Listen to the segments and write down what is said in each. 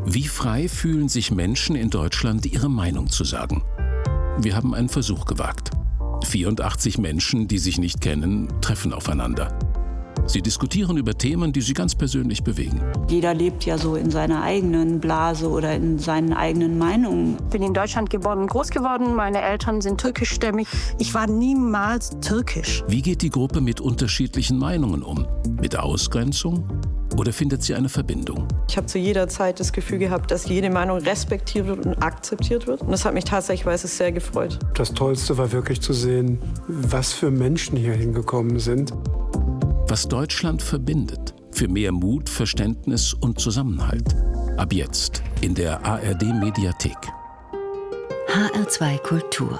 Wie frei fühlen sich Menschen in Deutschland, ihre Meinung zu sagen? Wir haben einen Versuch gewagt. 84 Menschen, die sich nicht kennen, treffen aufeinander. Sie diskutieren über Themen, die sie ganz persönlich bewegen. Jeder lebt ja so in seiner eigenen Blase oder in seinen eigenen Meinungen. Ich bin in Deutschland geboren und groß geworden. Meine Eltern sind türkischstämmig. Ich war niemals türkisch. Wie geht die Gruppe mit unterschiedlichen Meinungen um? Mit Ausgrenzung? Oder findet sie eine Verbindung? Ich habe zu jeder Zeit das Gefühl gehabt, dass jede Meinung respektiert wird und akzeptiert wird. Und das hat mich tatsächlich sehr gefreut. Das Tollste war wirklich zu sehen, was für Menschen hier hingekommen sind. Was Deutschland verbindet. Für mehr Mut, Verständnis und Zusammenhalt. Ab jetzt in der ARD-Mediathek. HR2 Kultur.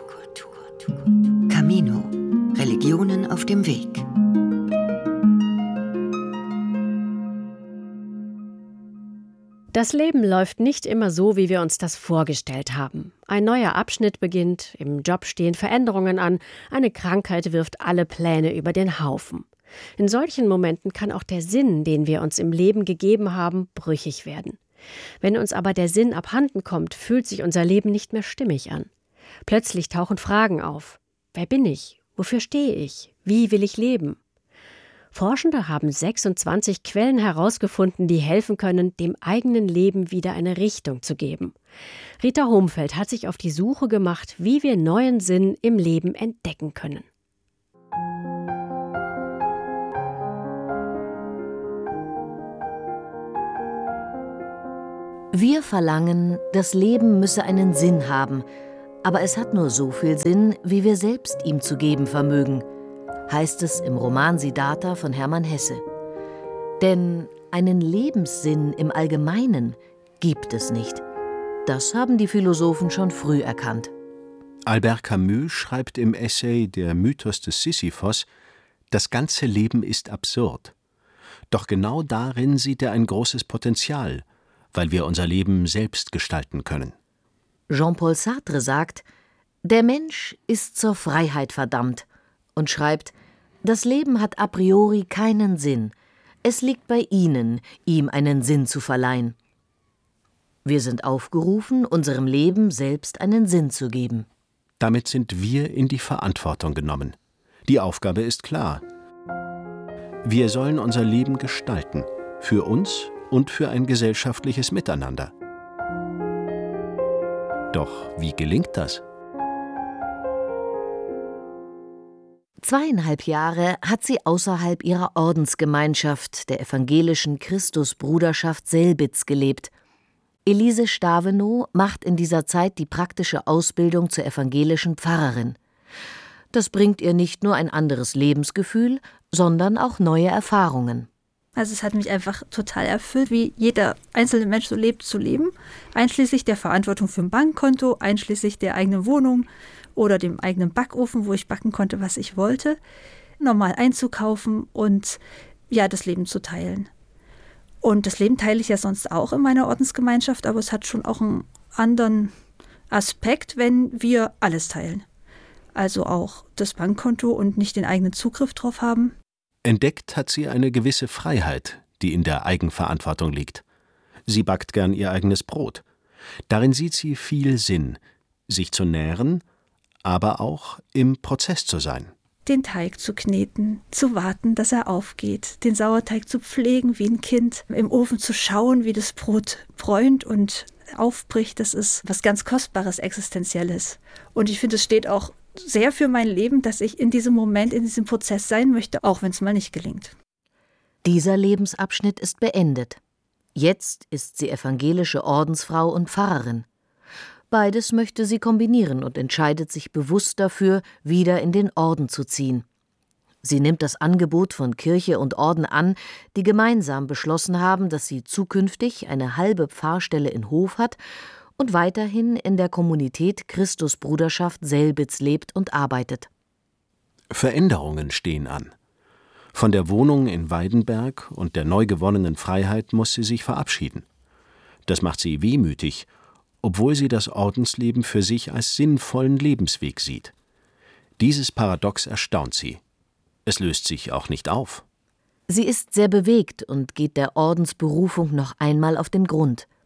Camino. Religionen auf dem Weg. Das Leben läuft nicht immer so, wie wir uns das vorgestellt haben. Ein neuer Abschnitt beginnt, im Job stehen Veränderungen an, eine Krankheit wirft alle Pläne über den Haufen. In solchen Momenten kann auch der Sinn, den wir uns im Leben gegeben haben, brüchig werden. Wenn uns aber der Sinn abhanden kommt, fühlt sich unser Leben nicht mehr stimmig an. Plötzlich tauchen Fragen auf. Wer bin ich? Wofür stehe ich? Wie will ich leben? Forschende haben 26 Quellen herausgefunden, die helfen können, dem eigenen Leben wieder eine Richtung zu geben. Rita Homfeld hat sich auf die Suche gemacht, wie wir neuen Sinn im Leben entdecken können. Wir verlangen, das Leben müsse einen Sinn haben, aber es hat nur so viel Sinn, wie wir selbst ihm zu geben vermögen, heißt es im Roman Siddhartha von Hermann Hesse. Denn einen Lebenssinn im Allgemeinen gibt es nicht. Das haben die Philosophen schon früh erkannt. Albert Camus schreibt im Essay Der Mythos des Sisyphos, das ganze Leben ist absurd. Doch genau darin sieht er ein großes Potenzial, weil wir unser Leben selbst gestalten können. Jean-Paul Sartre sagt, der Mensch ist zur Freiheit verdammt und schreibt, das Leben hat a priori keinen Sinn. Es liegt bei Ihnen, ihm einen Sinn zu verleihen. Wir sind aufgerufen, unserem Leben selbst einen Sinn zu geben. Damit sind wir in die Verantwortung genommen. Die Aufgabe ist klar. Wir sollen unser Leben gestalten, für uns und für ein gesellschaftliches Miteinander. Doch wie gelingt das? 2,5 Jahre hat sie außerhalb ihrer Ordensgemeinschaft, der evangelischen Christusbruderschaft Selbitz, gelebt. Elise Stavenow macht in dieser Zeit die praktische Ausbildung zur evangelischen Pfarrerin. Das bringt ihr nicht nur ein anderes Lebensgefühl, sondern auch neue Erfahrungen. Also es hat mich einfach total erfüllt, wie jeder einzelne Mensch so lebt, zu leben, einschließlich der Verantwortung für ein Bankkonto, einschließlich der eigenen Wohnung oder dem eigenen Backofen, wo ich backen konnte, was ich wollte, normal einzukaufen und ja, das Leben zu teilen. Und das Leben teile ich ja sonst auch in meiner Ordensgemeinschaft, aber es hat schon auch einen anderen Aspekt, wenn wir alles teilen. Also auch das Bankkonto und nicht den eigenen Zugriff drauf haben. Entdeckt hat sie eine gewisse Freiheit, die in der Eigenverantwortung liegt. Sie backt gern ihr eigenes Brot. Darin sieht sie viel Sinn, sich zu nähren, aber auch im Prozess zu sein. Den Teig zu kneten, zu warten, dass er aufgeht, den Sauerteig zu pflegen wie ein Kind, im Ofen zu schauen, wie das Brot bräunt und aufbricht, das ist was ganz Kostbares, Existenzielles. Und ich finde, es steht auch sehr für mein Leben, dass ich in diesem Moment, in diesem Prozess sein möchte, auch wenn es mal nicht gelingt. Dieser Lebensabschnitt ist beendet. Jetzt ist sie evangelische Ordensfrau und Pfarrerin. Beides möchte sie kombinieren und entscheidet sich bewusst dafür, wieder in den Orden zu ziehen. Sie nimmt das Angebot von Kirche und Orden an, die gemeinsam beschlossen haben, dass sie zukünftig eine halbe Pfarrstelle in Hof hat und weiterhin in der Kommunität Christusbruderschaft Selbitz lebt und arbeitet. Veränderungen stehen an. Von der Wohnung in Weidenberg und der neu gewonnenen Freiheit muss sie sich verabschieden. Das macht sie wehmütig, obwohl sie das Ordensleben für sich als sinnvollen Lebensweg sieht. Dieses Paradox erstaunt sie. Es löst sich auch nicht auf. Sie ist sehr bewegt und geht der Ordensberufung noch einmal auf den Grund.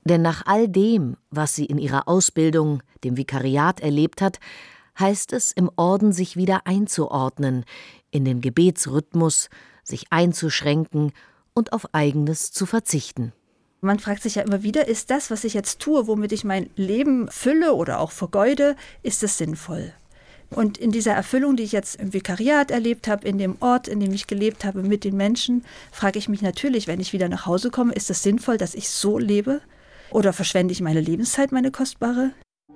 Denn nach all dem, was sie in ihrer Ausbildung, dem Vikariat, erlebt hat, heißt es, im Orden sich wieder einzuordnen, in den Gebetsrhythmus, sich einzuschränken und auf Eigenes zu verzichten. Man fragt sich ja immer wieder, ist das, was ich jetzt tue, womit ich mein Leben fülle oder auch vergeude, ist es sinnvoll? Und in dieser Erfüllung, die ich jetzt im Vikariat erlebt habe, in dem Ort, in dem ich gelebt habe, mit den Menschen, frage ich mich natürlich, wenn ich wieder nach Hause komme, ist es sinnvoll, dass ich so lebe? Oder verschwende ich meine Lebenszeit, meine kostbare?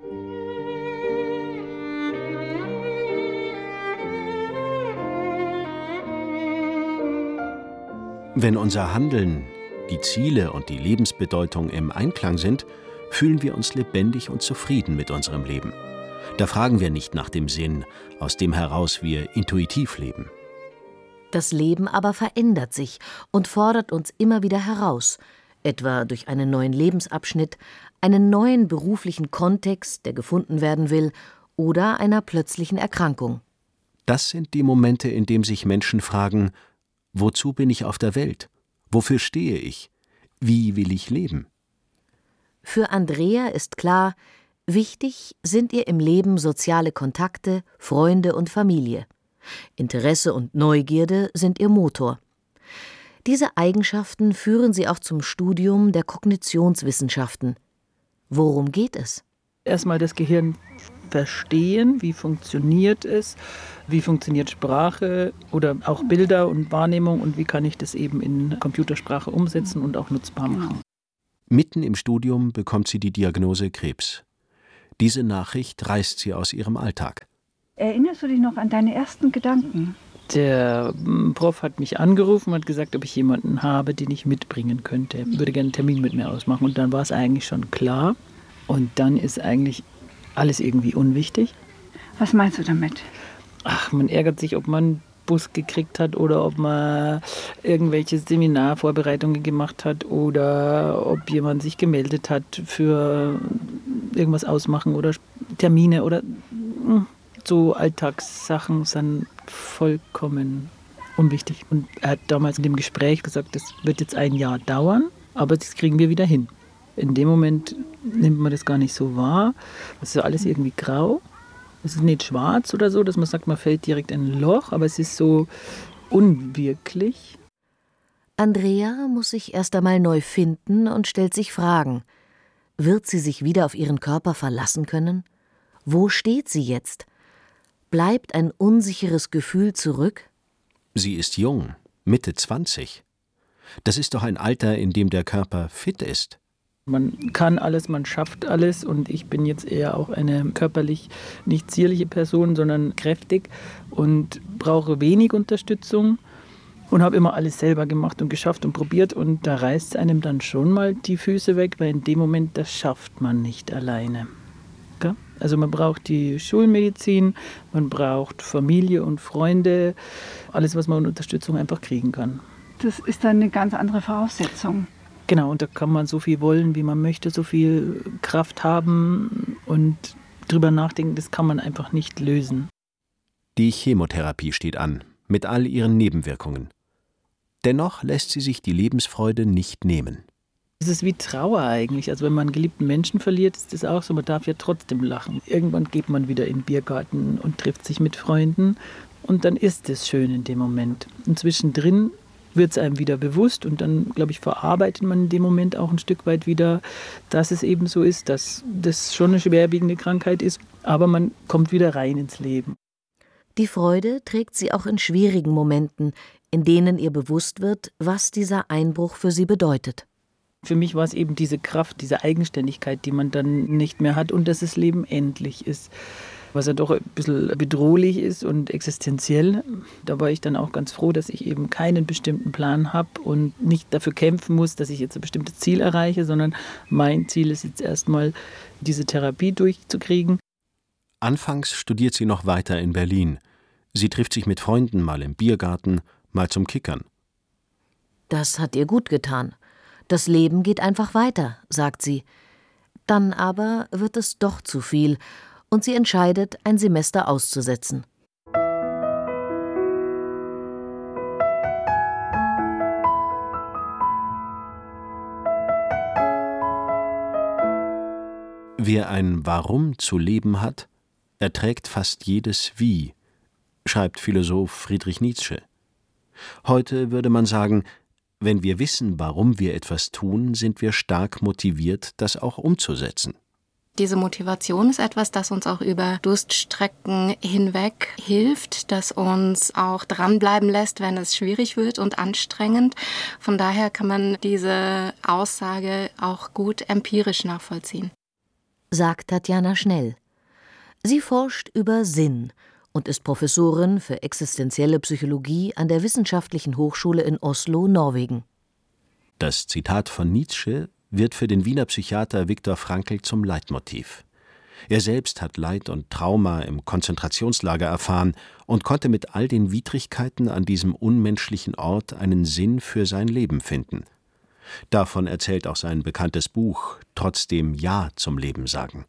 Wenn unser Handeln, die Ziele und die Lebensbedeutung im Einklang sind, fühlen wir uns lebendig und zufrieden mit unserem Leben. Da fragen wir nicht nach dem Sinn, aus dem heraus wir intuitiv leben. Das Leben aber verändert sich und fordert uns immer wieder heraus, etwa durch einen neuen Lebensabschnitt, einen neuen beruflichen Kontext, der gefunden werden will, oder einer plötzlichen Erkrankung. Das sind die Momente, in denen sich Menschen fragen: Wozu bin ich auf der Welt? Wofür stehe ich? Wie will ich leben? Für Andrea ist klar, wichtig sind ihr im Leben soziale Kontakte, Freunde und Familie. Interesse und Neugierde sind ihr Motor. Diese Eigenschaften führen sie auch zum Studium der Kognitionswissenschaften. Worum geht es? Erstmal das Gehirn verstehen, wie funktioniert es, wie funktioniert Sprache oder auch Bilder und Wahrnehmung und wie kann ich das eben in Computersprache umsetzen und auch nutzbar machen. Mitten im Studium bekommt sie die Diagnose Krebs. Diese Nachricht reißt sie aus ihrem Alltag. Erinnerst du dich noch an deine ersten Gedanken? Der Prof hat mich angerufen und hat gesagt, ob ich jemanden habe, den ich mitbringen könnte. Er würde gerne einen Termin mit mir ausmachen. Und dann war es eigentlich schon klar. Und dann ist eigentlich alles irgendwie unwichtig. Was meinst du damit? Ach, man ärgert sich, ob man einen Bus gekriegt hat oder ob man irgendwelche Seminarvorbereitungen gemacht hat oder ob jemand sich gemeldet hat für irgendwas ausmachen oder Termine oder so Alltagssachen sind vollkommen unwichtig. Und er hat damals in dem Gespräch gesagt, das wird jetzt ein Jahr dauern, aber das kriegen wir wieder hin. In dem Moment nimmt man das gar nicht so wahr. Es ist alles irgendwie grau. Es ist nicht schwarz oder so, dass man sagt, man fällt direkt in ein Loch, aber es ist so unwirklich. Andrea muss sich erst einmal neu finden und stellt sich Fragen. Wird sie sich wieder auf ihren Körper verlassen können? Wo steht sie jetzt? Bleibt ein unsicheres Gefühl zurück? Sie ist jung, Mitte 20. Das ist doch ein Alter, in dem der Körper fit ist. Man kann alles, man schafft alles und ich bin jetzt eher auch eine körperlich nicht zierliche Person, sondern kräftig und brauche wenig Unterstützung und habe immer alles selber gemacht und geschafft und probiert und da reißt einem dann schon mal die Füße weg, weil in dem Moment, das schafft man nicht alleine. Okay? Also man braucht die Schulmedizin, man braucht Familie und Freunde, alles, was man an Unterstützung einfach kriegen kann. Das ist dann eine ganz andere Voraussetzung. Genau, und da kann man so viel wollen, wie man möchte, so viel Kraft haben und drüber nachdenken, das kann man einfach nicht lösen. Die Chemotherapie steht an, mit all ihren Nebenwirkungen. Dennoch lässt sie sich die Lebensfreude nicht nehmen. Es ist wie Trauer eigentlich. Also wenn man einen geliebten Menschen verliert, ist das auch so, man darf ja trotzdem lachen. Irgendwann geht man wieder in den Biergarten und trifft sich mit Freunden und dann ist es schön in dem Moment. Und zwischendrin wird es einem wieder bewusst und dann, glaube ich, verarbeitet man in dem Moment auch ein Stück weit wieder, dass es eben so ist, dass das schon eine schwerwiegende Krankheit ist, aber man kommt wieder rein ins Leben. Die Freude trägt sie auch in schwierigen Momenten, in denen ihr bewusst wird, was dieser Einbruch für sie bedeutet. Für mich war es eben diese Kraft, diese Eigenständigkeit, die man dann nicht mehr hat und dass das Leben endlich ist. Was ja doch ein bisschen bedrohlich ist und existenziell. Da war ich dann auch ganz froh, dass ich eben keinen bestimmten Plan habe und nicht dafür kämpfen muss, dass ich jetzt ein bestimmtes Ziel erreiche, sondern mein Ziel ist jetzt erstmal, diese Therapie durchzukriegen. Anfangs studiert sie noch weiter in Berlin. Sie trifft sich mit Freunden mal im Biergarten, mal zum Kickern. Das hat ihr gut getan. Das Leben geht einfach weiter, sagt sie. Dann aber wird es doch zu viel und sie entscheidet, ein Semester auszusetzen. Wer ein Warum zu leben hat, erträgt fast jedes Wie, schreibt Philosoph Friedrich Nietzsche. Heute würde man sagen, wenn wir wissen, warum wir etwas tun, sind wir stark motiviert, das auch umzusetzen. Diese Motivation ist etwas, das uns auch über Durststrecken hinweg hilft, das uns auch dranbleiben lässt, wenn es schwierig wird und anstrengend. Von daher kann man diese Aussage auch gut empirisch nachvollziehen. Sagt Tatjana Schnell. Sie forscht über Sinn und ist Professorin für existenzielle Psychologie an der Wissenschaftlichen Hochschule in Oslo, Norwegen. Das Zitat von Nietzsche wird für den Wiener Psychiater Viktor Frankl zum Leitmotiv. Er selbst hat Leid und Trauma im Konzentrationslager erfahren und konnte mit all den Widrigkeiten an diesem unmenschlichen Ort einen Sinn für sein Leben finden. Davon erzählt auch sein bekanntes Buch »Trotzdem Ja zum Leben sagen«.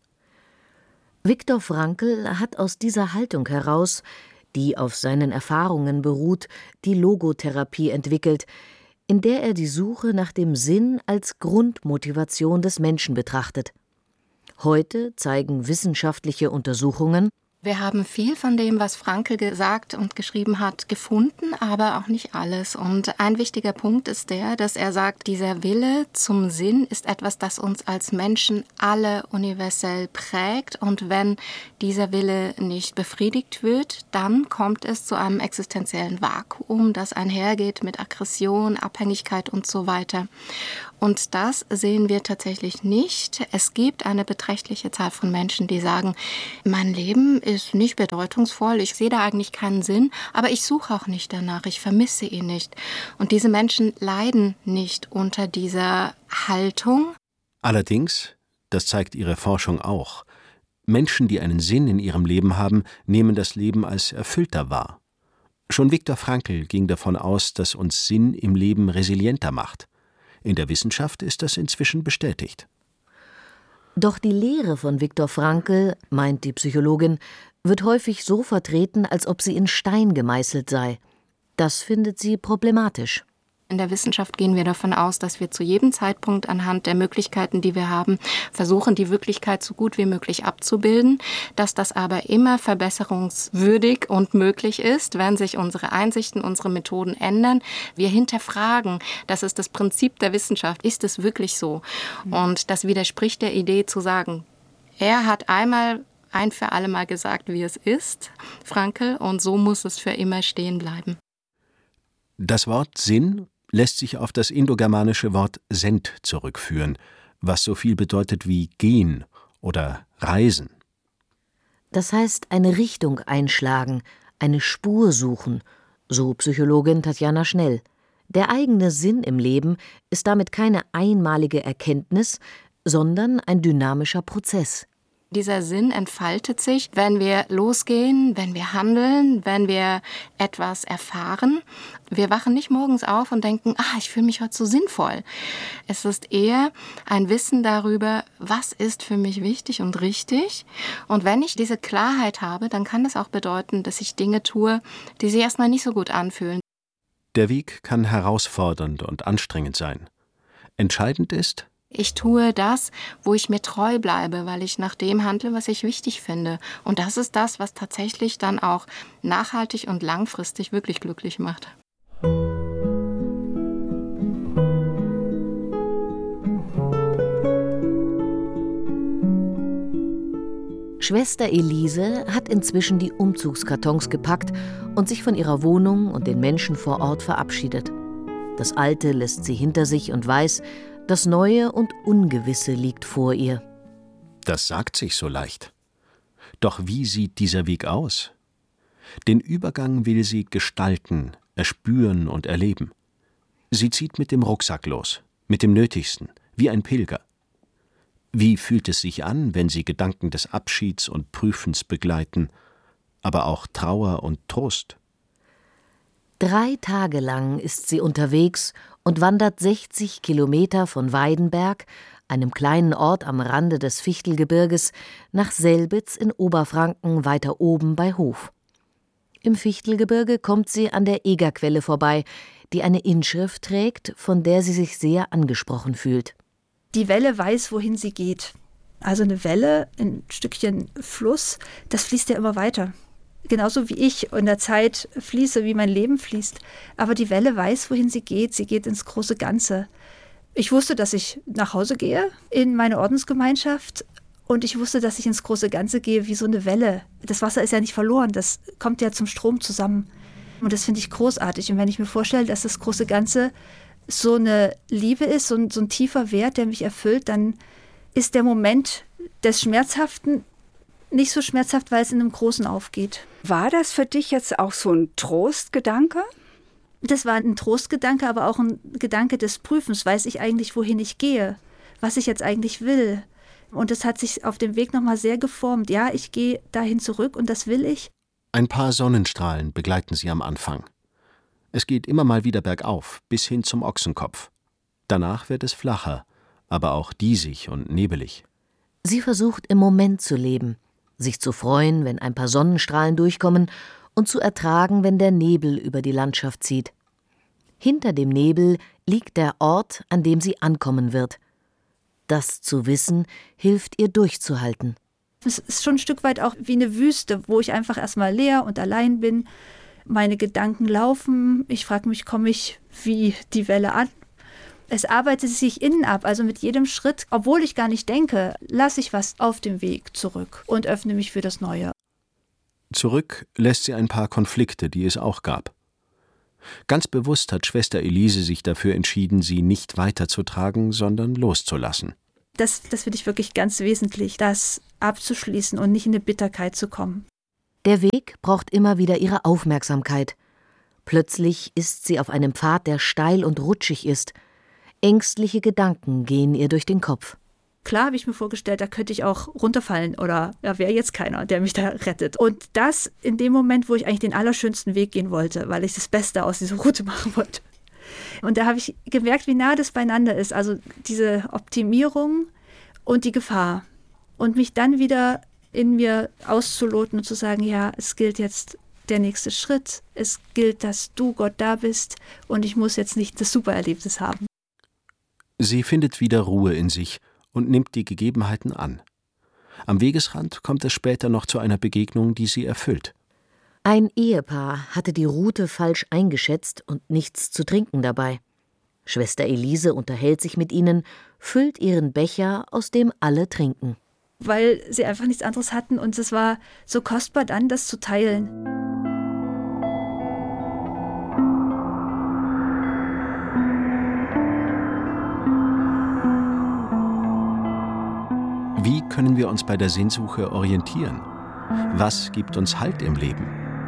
Viktor Frankl hat aus dieser Haltung heraus, die auf seinen Erfahrungen beruht, die Logotherapie entwickelt, in der er die Suche nach dem Sinn als Grundmotivation des Menschen betrachtet. Heute zeigen wissenschaftliche Untersuchungen, wir haben viel von dem, was Frankl gesagt und geschrieben hat, gefunden, aber auch nicht alles. Und ein wichtiger Punkt ist der, dass er sagt, dieser Wille zum Sinn ist etwas, das uns als Menschen alle universell prägt. Und wenn dieser Wille nicht befriedigt wird, dann kommt es zu einem existenziellen Vakuum, das einhergeht mit Aggression, Abhängigkeit und so weiter. Und das sehen wir tatsächlich nicht. Es gibt eine beträchtliche Zahl von Menschen, die sagen, mein Leben ist nicht bedeutungsvoll, ich sehe da eigentlich keinen Sinn, aber ich suche auch nicht danach, ich vermisse ihn nicht. Und diese Menschen leiden nicht unter dieser Haltung. Allerdings, das zeigt ihre Forschung auch, Menschen, die einen Sinn in ihrem Leben haben, nehmen das Leben als erfüllter wahr. Schon Viktor Frankl ging davon aus, dass uns Sinn im Leben resilienter macht. In der Wissenschaft ist das inzwischen bestätigt. Doch die Lehre von Viktor Frankl, meint die Psychologin, wird häufig so vertreten, als ob sie in Stein gemeißelt sei. Das findet sie problematisch. In der Wissenschaft gehen wir davon aus, dass wir zu jedem Zeitpunkt anhand der Möglichkeiten, die wir haben, versuchen, die Wirklichkeit so gut wie möglich abzubilden, dass das aber immer verbesserungswürdig und möglich ist, wenn sich unsere Einsichten, unsere Methoden ändern. Wir hinterfragen, das ist das Prinzip der Wissenschaft, ist es wirklich so? Und das widerspricht der Idee zu sagen, er hat ein für alle Mal gesagt, wie es ist, Frankl, und so muss es für immer stehen bleiben. Das Wort Sinn lässt sich auf das indogermanische Wort Send zurückführen, was so viel bedeutet wie gehen oder reisen. Das heißt, eine Richtung einschlagen, eine Spur suchen, so Psychologin Tatjana Schnell. Der eigene Sinn im Leben ist damit keine einmalige Erkenntnis, sondern ein dynamischer Prozess. Dieser Sinn entfaltet sich, wenn wir losgehen, wenn wir handeln, wenn wir etwas erfahren. Wir wachen nicht morgens auf und denken, ich fühle mich heute so sinnvoll. Es ist eher ein Wissen darüber, was ist für mich wichtig und richtig. Und wenn ich diese Klarheit habe, dann kann das auch bedeuten, dass ich Dinge tue, die sich erstmal nicht so gut anfühlen. Der Weg kann herausfordernd und anstrengend sein. Entscheidend ist, ich tue das, wo ich mir treu bleibe, weil ich nach dem handle, was ich wichtig finde. Und das ist das, was tatsächlich dann auch nachhaltig und langfristig wirklich glücklich macht. Schwester Elise hat inzwischen die Umzugskartons gepackt und sich von ihrer Wohnung und den Menschen vor Ort verabschiedet. Das Alte lässt sie hinter sich und weiß, das Neue und Ungewisse liegt vor ihr. Das sagt sich so leicht. Doch wie sieht dieser Weg aus? Den Übergang will sie gestalten, erspüren und erleben. Sie zieht mit dem Rucksack los, mit dem Nötigsten, wie ein Pilger. Wie fühlt es sich an, wenn sie Gedanken des Abschieds und Prüfens begleiten, aber auch Trauer und Trost? 3 Tage lang ist sie unterwegs und wandert 60 Kilometer von Weidenberg, einem kleinen Ort am Rande des Fichtelgebirges, nach Selbitz in Oberfranken weiter oben bei Hof. Im Fichtelgebirge kommt sie an der Egerquelle vorbei, die eine Inschrift trägt, von der sie sich sehr angesprochen fühlt. Die Welle weiß, wohin sie geht. Also eine Welle, ein Stückchen Fluss, das fließt ja immer weiter. Genauso wie ich in der Zeit fließe, wie mein Leben fließt. Aber die Welle weiß, wohin sie geht. Sie geht ins große Ganze. Ich wusste, dass ich nach Hause gehe in meine Ordensgemeinschaft. Und ich wusste, dass ich ins große Ganze gehe wie so eine Welle. Das Wasser ist ja nicht verloren, das kommt ja zum Strom zusammen. Und das finde ich großartig. Und wenn ich mir vorstelle, dass das große Ganze so eine Liebe ist, so ein tiefer Wert, der mich erfüllt, dann ist der Moment des Schmerzhaften nicht so schmerzhaft, weil es in einem Großen aufgeht. War das für dich jetzt auch so ein Trostgedanke? Das war ein Trostgedanke, aber auch ein Gedanke des Prüfens. Weiß ich eigentlich, wohin ich gehe? Was ich jetzt eigentlich will? Und das hat sich auf dem Weg nochmal sehr geformt. Ja, ich gehe dahin zurück und das will ich. Ein paar Sonnenstrahlen begleiten sie am Anfang. Es geht immer mal wieder bergauf, bis hin zum Ochsenkopf. Danach wird es flacher, aber auch diesig und nebelig. Sie versucht im Moment zu leben, sich zu freuen, wenn ein paar Sonnenstrahlen durchkommen und zu ertragen, wenn der Nebel über die Landschaft zieht. Hinter dem Nebel liegt der Ort, an dem sie ankommen wird. Das zu wissen, hilft ihr durchzuhalten. Es ist schon ein Stück weit auch wie eine Wüste, wo ich einfach erstmal leer und allein bin. Meine Gedanken laufen. Ich frage mich, komme ich wie die Welle an? Es arbeitet sich innen ab, also mit jedem Schritt, obwohl ich gar nicht denke, lasse ich was auf dem Weg zurück und öffne mich für das Neue. Zurück lässt sie ein paar Konflikte, die es auch gab. Ganz bewusst hat Schwester Elise sich dafür entschieden, sie nicht weiterzutragen, sondern loszulassen. Das finde ich wirklich ganz wesentlich, das abzuschließen und nicht in eine Bitterkeit zu kommen. Der Weg braucht immer wieder ihre Aufmerksamkeit. Plötzlich ist sie auf einem Pfad, der steil und rutschig ist. Ängstliche Gedanken gehen ihr durch den Kopf. Klar habe ich mir vorgestellt, da könnte ich auch runterfallen oder ja, wäre jetzt keiner, der mich da rettet. Und das in dem Moment, wo ich eigentlich den allerschönsten Weg gehen wollte, weil ich das Beste aus dieser Route machen wollte. Und da habe ich gemerkt, wie nah das beieinander ist. Also diese Optimierung und die Gefahr. Und mich dann wieder in mir auszuloten und zu sagen, ja, es gilt jetzt der nächste Schritt. Es gilt, dass du Gott da bist und ich muss jetzt nicht das Supererlebnis haben. Sie findet wieder Ruhe in sich und nimmt die Gegebenheiten an. Am Wegesrand kommt es später noch zu einer Begegnung, die sie erfüllt. Ein Ehepaar hatte die Route falsch eingeschätzt und nichts zu trinken dabei. Schwester Elise unterhält sich mit ihnen, füllt ihren Becher, aus dem alle trinken. Weil sie einfach nichts anderes hatten und es war so kostbar dann, das zu teilen. Wie können wir uns bei der Sinnsuche orientieren? Was gibt uns Halt im Leben?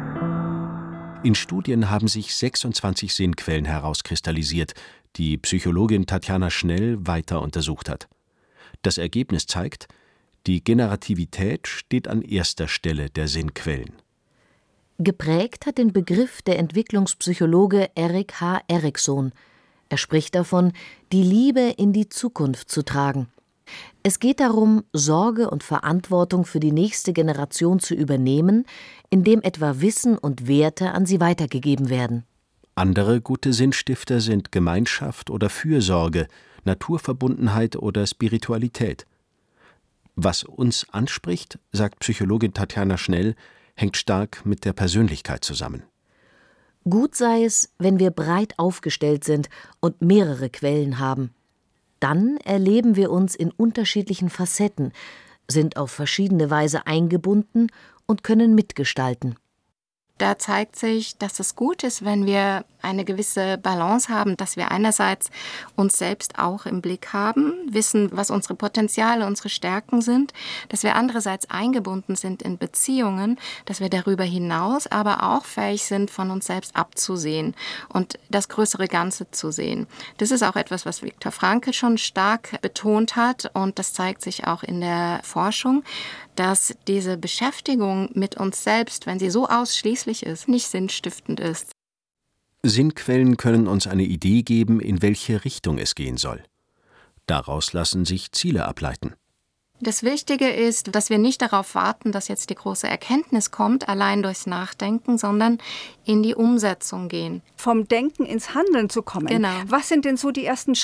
In Studien haben sich 26 Sinnquellen herauskristallisiert, die Psychologin Tatjana Schnell weiter untersucht hat. Das Ergebnis zeigt, die Generativität steht an erster Stelle der Sinnquellen. Geprägt hat den Begriff der Entwicklungspsychologe Erik H. Erikson. Er spricht davon, die Liebe in die Zukunft zu tragen. Es geht darum, Sorge und Verantwortung für die nächste Generation zu übernehmen, indem etwa Wissen und Werte an sie weitergegeben werden. Andere gute Sinnstifter sind Gemeinschaft oder Fürsorge, Naturverbundenheit oder Spiritualität. Was uns anspricht, sagt Psychologin Tatjana Schnell, hängt stark mit der Persönlichkeit zusammen. Gut sei es, wenn wir breit aufgestellt sind und mehrere Quellen haben. Dann erleben wir uns in unterschiedlichen Facetten, sind auf verschiedene Weise eingebunden und können mitgestalten. Da zeigt sich, dass es gut ist, wenn wir eine gewisse Balance haben, dass wir einerseits uns selbst auch im Blick haben, wissen, was unsere Potenziale, unsere Stärken sind, dass wir andererseits eingebunden sind in Beziehungen, dass wir darüber hinaus aber auch fähig sind, von uns selbst abzusehen und das größere Ganze zu sehen. Das ist auch etwas, was Viktor Frankl schon stark betont hat und das zeigt sich auch in der Forschung, dass diese Beschäftigung mit uns selbst, wenn sie so ausschließlich ist, nicht sinnstiftend ist. Sinnquellen können uns eine Idee geben, in welche Richtung es gehen soll. Daraus lassen sich Ziele ableiten. Das Wichtige ist, dass wir nicht darauf warten, dass jetzt die große Erkenntnis kommt, allein durchs Nachdenken, sondern in die Umsetzung gehen. Vom Denken ins Handeln zu kommen. Genau. Was sind denn so die ersten Schritte?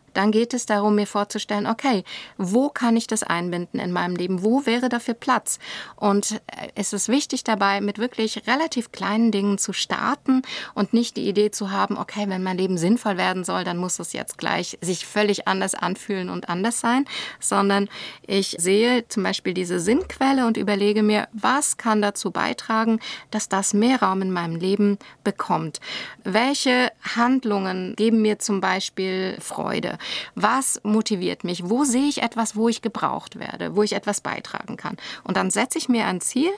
dann geht es darum, mir vorzustellen, okay, wo kann ich das einbinden in meinem Leben? Wo wäre dafür Platz? Und es ist wichtig dabei, mit wirklich relativ kleinen Dingen zu starten und nicht die Idee zu haben, okay, wenn mein Leben sinnvoll werden soll, dann muss es jetzt gleich sich völlig anders anfühlen und anders sein, sondern ich sehe zum Beispiel diese Sinnquelle und überlege mir, was kann dazu beitragen, dass das mehr Raum in meinem Leben bekommt? Welche Handlungen geben mir zum Beispiel Freude? Was motiviert mich? Wo sehe ich etwas, wo ich gebraucht werde, wo ich etwas beitragen kann? Und dann setze ich mir ein Ziel.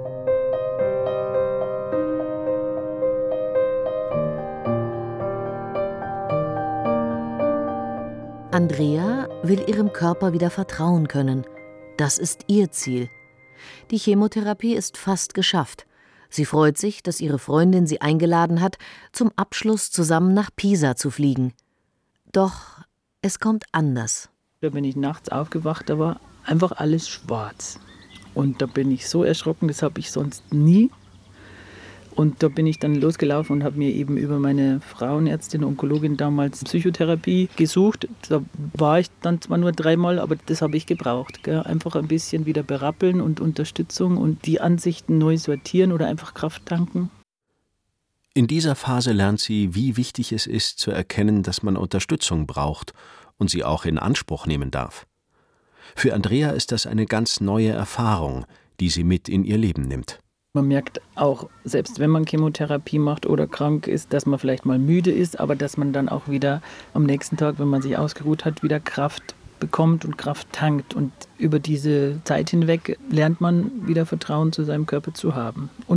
Andrea will ihrem Körper wieder vertrauen können. Das ist ihr Ziel. Die Chemotherapie ist fast geschafft. Sie freut sich, dass ihre Freundin sie eingeladen hat, zum Abschluss zusammen nach Pisa zu fliegen. Doch es kommt anders. Da bin ich nachts aufgewacht, da war einfach alles schwarz. Und da bin ich so erschrocken, das habe ich sonst nie. Und da bin ich dann losgelaufen und habe mir eben über meine Frauenärztin, Onkologin damals Psychotherapie gesucht. Da war ich dann zwar nur 3-mal, aber das habe ich gebraucht. Gell? Einfach ein bisschen wieder berappeln und Unterstützung und die Ansichten neu sortieren oder einfach Kraft tanken. In dieser Phase lernt sie, wie wichtig es ist, zu erkennen, dass man Unterstützung braucht und sie auch in Anspruch nehmen darf. Für Andrea ist das eine ganz neue Erfahrung, die sie mit in ihr Leben nimmt. Man merkt auch, selbst wenn man Chemotherapie macht oder krank ist, dass man vielleicht mal müde ist, aber dass man dann auch wieder am nächsten Tag, wenn man sich ausgeruht hat, wieder Kraft bekommt und Kraft tankt. Und über diese Zeit hinweg lernt man wieder Vertrauen zu seinem Körper zu haben. Und